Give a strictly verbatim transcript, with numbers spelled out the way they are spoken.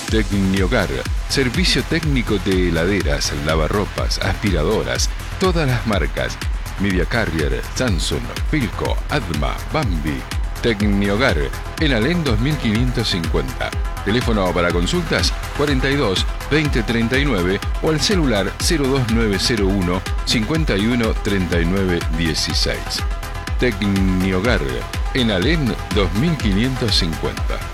Tecniogar, servicio técnico de heladeras, lavarropas, aspiradoras, todas las marcas. Media Carrier, Samsung, Philco, Adma, Bambi. Tecniogar, en Alén dos mil quinientos cincuenta. Teléfono para consultas cuarenta y dos, veinte treinta y nueve o al celular cero dos nueve cero uno, cincuenta y uno, treinta y nueve dieciséis. Tecniogar, en Alén dos mil quinientos cincuenta.